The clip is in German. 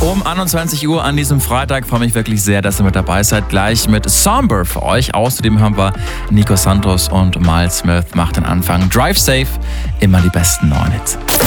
Um 21 Uhr an diesem Freitag freue mich wirklich sehr, dass ihr mit dabei seid. Gleich mit Somber für euch. Außerdem haben wir Nico Santos und Miles Smith. Macht den Anfang. Drive safe, immer die besten neuen Hits.